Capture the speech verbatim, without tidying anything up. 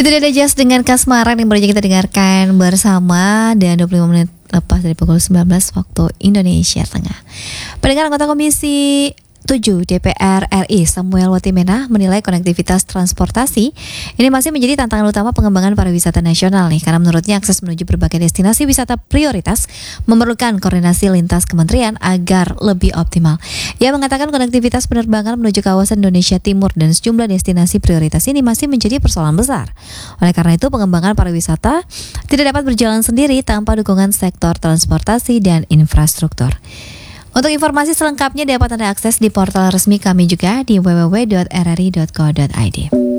Itu dia Jazz dengan Kasmaran yang baru aja kita dengarkan bersama. Dan dua puluh lima menit lepas dari pukul sembilan belas waktu Indonesia Tengah. Pendengar, anggota Komisi tujuh D P R R I Samuel Watimena menilai konektivitas transportasi ini masih menjadi tantangan utama pengembangan pariwisata nasional nih, karena menurutnya akses menuju berbagai destinasi wisata prioritas memerlukan koordinasi lintas kementerian agar lebih optimal. Ia mengatakan konektivitas penerbangan menuju kawasan Indonesia Timur dan sejumlah destinasi prioritas ini masih menjadi persoalan besar. Oleh karena itu, pengembangan pariwisata tidak dapat berjalan sendiri tanpa dukungan sektor transportasi dan infrastruktur. Untuk informasi selengkapnya dapat Anda akses di portal resmi kami juga di w w w dot r r i dot co dot i d.